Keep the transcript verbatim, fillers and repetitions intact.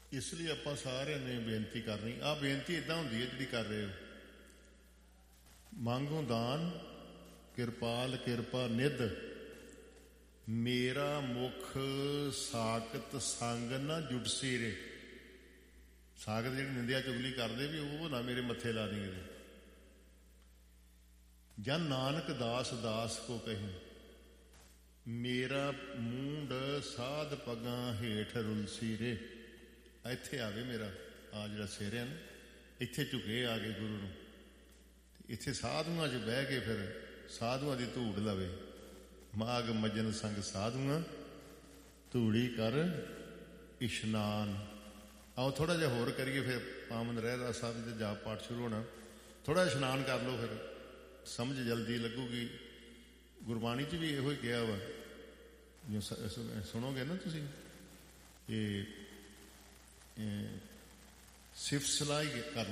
ਇਸ ਲਈ ਆਪਾਂ ਸਾਰਿਆਂ ਨੇ ਬੇਨਤੀ ਕਰਨੀ। ਆਹ ਬੇਨਤੀ ਇੱਦਾਂ ਹੁੰਦੀ ਹੈ ਜਿਹੜੀ ਕਰ ਰਹੇ ਹੋ। ਮੰਗੋ ਦਾਨ ਕਿਰਪਾਲ ਕਿਰਪਾ ਨਿਧ, ਮੇਰਾ ਮੁਖ ਸਾਕਤ ਸੰਗ ਨਾ ਜੁਟਸੀ ਰੇ। ਸਾਕਤ ਜਿਹੜੀ ਨਿੰਦਿਆ ਚੁਗਲੀ ਕਰਦੇ ਵੀ ਉਹ ਨਾ ਮੇਰੇ ਮੱਥੇ ਲਾ ਦੀ ਕਿਤੇ। ਜਨ ਨਾਨਕ ਦਾਸ ਦਾਸ ਕੋ ਕਹੀ, ਮੇਰਾ ਮੂੰਡ ਸਾਧ ਪਗਾਂ ਹੇਠ ਰੁਲਸੀ ਰੇ। ਇੱਥੇ ਆਵੇ ਮੇਰਾ ਆ ਜਿਹੜਾ ਸਿਰ ਹੈ ਨਾ, ਇੱਥੇ ਝੁਕੇ ਆ ਕੇ ਗੁਰੂ ਨੂੰ, ਇੱਥੇ ਸਾਧੂਆਂ 'ਚ ਬਹਿ ਕੇ ਫਿਰ ਸਾਧੂਆਂ ਦੀ ਧੂੜ ਲਵੇ। ਮਾਗ ਮਜਨ ਸੰਗ ਸਾਧੂਆਂ ਧੂੜੀ ਕਰ ਇਸ਼ਨਾਨ। ਆਓ ਥੋੜ੍ਹਾ ਜਿਹਾ ਹੋਰ ਕਰੀਏ, ਫਿਰ ਪਾਵਨ ਰਹਿਰਾਸ ਸਾਹਿਬ ਦੇ ਜਾਪ ਪਾਠ ਸ਼ੁਰੂ ਹੋਣਾ। ਥੋੜ੍ਹਾ ਜਿਹਾ ਇਸ਼ਨਾਨ ਕਰ ਲਓ, ਫਿਰ ਸਮਝ ਜਲਦੀ ਲੱਗੂਗੀ। ਗੁਰਬਾਣੀ 'ਚ ਵੀ ਇਹੋ ਹੀ ਕਿਹਾ ਵਾ, ਜੋ ਸੁਣੋਗੇ ਨਾ ਤੁਸੀਂ, ਇਹ ਸਿਫਤ ਸਲਾਹ ਹੀ ਕਰ